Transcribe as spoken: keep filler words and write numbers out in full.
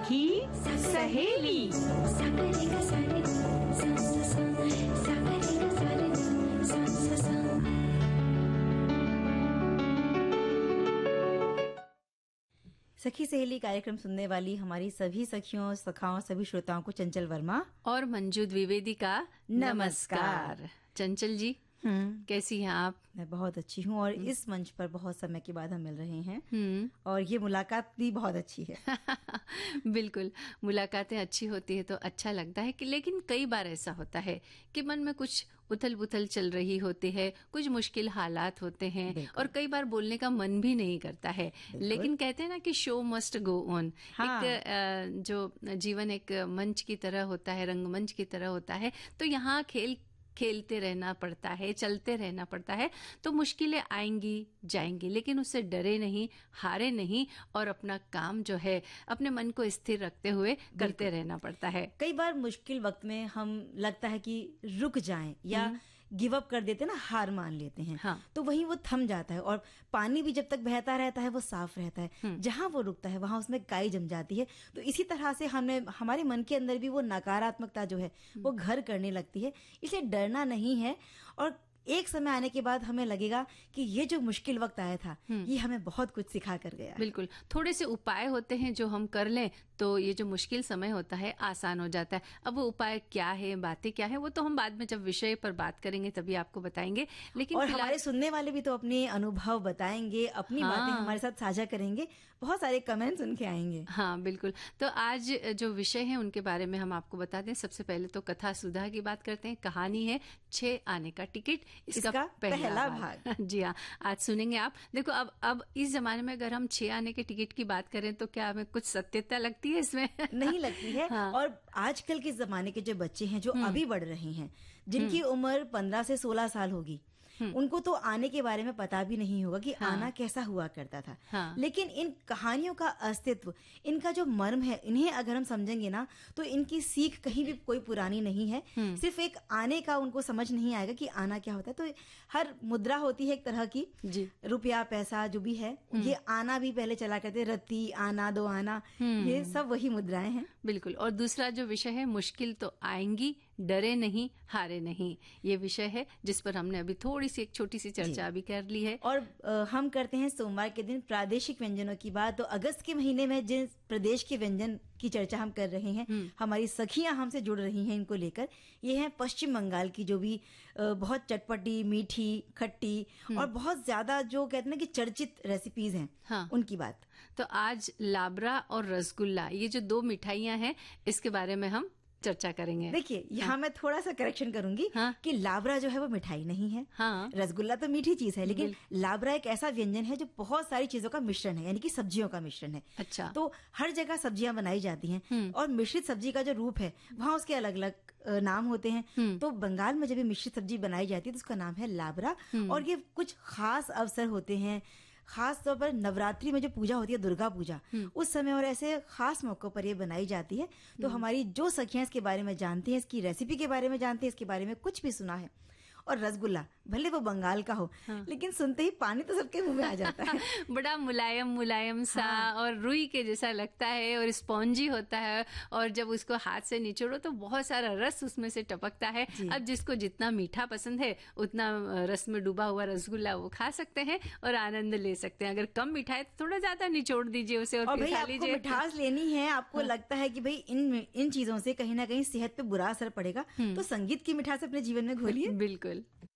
सखी सहेली। सखी सहेली कार्यक्रम सुनने वाली हमारी सभी सखियों, सखाओं, सभी श्रोताओं को चंचल वर्मा और मंजू द्विवेदी का नमस्कार। चंचल जी, कैसी हैं आप? मैं बहुत अच्छी हूँ और इस मंच पर बहुत समय के बाद हम मिल रहे हैं और ये मुलाकात भी बहुत अच्छी है। बिल्कुल, मुलाकातें अच्छी होती है तो अच्छा लगता है कि, लेकिन कई बार ऐसा होता है कि मन में कुछ उथल पुथल चल रही होती है, कुछ मुश्किल हालात होते हैं और कई बार बोलने का मन भी नहीं करता है। लेकिन कहते हैं ना कि शो मस्ट गो ऑन। हाँ। एक जो जीवन एक मंच की तरह होता है, रंगमंच की तरह होता है, तो यहाँ खेल खेलते रहना पड़ता है, चलते रहना पड़ता है। तो मुश्किलें आएंगी जाएंगी, लेकिन उससे डरे नहीं, हारे नहीं और अपना काम जो है अपने मन को स्थिर रखते हुए करते रहना पड़ता है। कई बार मुश्किल वक्त में हम लगता है कि रुक जाएं या गिव अप कर देते हैं ना, हार मान लेते हैं। हाँ। तो वहीं वो थम जाता है और पानी भी जब तक बहता रहता है वो साफ रहता है, जहां वो रुकता है वहां उसमें काई जम जाती है। तो इसी तरह से हमने हमारे मन के अंदर भी वो नकारात्मकता जो है वो घर करने लगती है। इसलिए डरना नहीं है और एक समय आने के बाद हमें लगेगा कि ये जो मुश्किल वक्त आया था ये हमें बहुत कुछ सिखा कर गया। बिल्कुल, थोड़े से उपाय होते हैं जो हम कर लें तो ये जो मुश्किल समय होता है आसान हो जाता है। अब वो उपाय क्या है, बातें क्या है, वो तो हम बाद में जब विषय पर बात करेंगे तभी आपको बताएंगे। लेकिन और हमारे सुनने वाले भी तो अपने अनुभव बताएंगे, अपनी हाँ। बातें हमारे साथ साझा करेंगे, बहुत सारे कमेंट्स उनके आएंगे। हाँ बिल्कुल। तो आज जो विषय है उनके बारे में हम आपको बता दें। सबसे पहले तो कथा सुधा की बात करते हैं। कहानी है छह आने का टिकट, इसका, इसका पहला, पहला भाग। जी हाँ, आज सुनेंगे आप। देखो, अब अब इस जमाने में अगर हम छह आने के टिकट की बात करें तो क्या हमें कुछ सत्यता लगती है इसमें? नहीं लगती है। हाँ। और आजकल के जमाने के जो बच्चे हैं जो अभी बढ़ रहे हैं, जिनकी उम्र पंद्रह से सोलह साल होगी, उनको तो आने के बारे में पता भी नहीं होगा कि हाँ। आना कैसा हुआ करता था। हाँ। लेकिन इन कहानियों का अस्तित्व, इनका जो मर्म है, इन्हें अगर हम समझेंगे ना तो इनकी सीख कहीं भी कोई पुरानी नहीं है। सिर्फ एक आने का उनको समझ नहीं आएगा कि आना क्या होता है। तो हर मुद्रा होती है एक तरह की, रुपया पैसा जो भी है, ये आना भी पहले चला करते, रत्ती आना दो आना, ये सब वही मुद्राएं हैं। बिल्कुल। और दूसरा जो विषय है, मुश्किल तो आएंगी, डरे नहीं, हारे नहीं, ये विषय है जिस पर हमने अभी थोड़ी सी एक छोटी सी चर्चा भी कर ली है। और आ, हम करते हैं सोमवार के दिन प्रादेशिक व्यंजनों की बात। तो अगस्त के महीने में जिस प्रदेश के व्यंजन की चर्चा हम कर रहे हैं, हमारी सखियां हमसे जुड़ रही हैं इनको लेकर। ये है पश्चिम बंगाल की जो भी आ, बहुत चटपटी, मीठी, खट्टी और बहुत ज्यादा जो कहते हैं कि चर्चित रेसिपीज हैं, हाँ। उनकी बात। तो आज लाबरा और रसगुल्ला, ये जो दो मिठाइयां हैं, इसके बारे में हम चर्चा करेंगे। देखिए, यहाँ हाँ। मैं थोड़ा सा करेक्शन करूंगी हाँ। कि लाबरा जो है वो मिठाई नहीं है। हाँ। रसगुल्ला तो मीठी चीज है, लेकिन लाबरा एक ऐसा व्यंजन है जो बहुत सारी चीजों का मिश्रण है, यानी कि सब्जियों का मिश्रण है। अच्छा। तो हर जगह सब्जियां बनाई जाती हैं और मिश्रित सब्जी का जो रूप है वहाँ उसके अलग अलग नाम होते हैं। तो बंगाल में जब ये मिश्रित सब्जी बनाई जाती है तो उसका नाम है लाबरा। और ये कुछ खास अवसर होते हैं, खास तौर पर नवरात्रि में जो पूजा होती है, दुर्गा पूजा, उस समय और ऐसे खास मौकों पर ये बनाई जाती है। तो हमारी जो सखियां इसके बारे में जानती हैं, इसकी रेसिपी के बारे में जानती हैं, इसके बारे में कुछ भी सुना है। और रसगुल्ला भले वो बंगाल का हो, हाँ। लेकिन सुनते ही पानी तो सबके मुंह में आ जाता है। बड़ा मुलायम मुलायम सा, हाँ। और रुई के जैसा लगता है और स्पॉन्जी होता है, और जब उसको हाथ से निचोड़ो तो बहुत सारा रस उसमें से टपकता है। अब जिसको जितना मीठा पसंद है उतना रस में डूबा हुआ रसगुल्ला वो खा सकते हैं और आनंद ले सकते हैं। अगर कम मीठा है तो थोड़ा ज्यादा निचोड़ दीजिए उसे और, और फिर खा लीजिए। मिठास लेनी है, आपको हाँ। लगता है कि भाई इन इन चीजों से कहीं ना कहीं सेहत पे बुरा असर पड़ेगा, तो संगीत की मिठास अपने जीवन में घोलिए। बिल्कुल।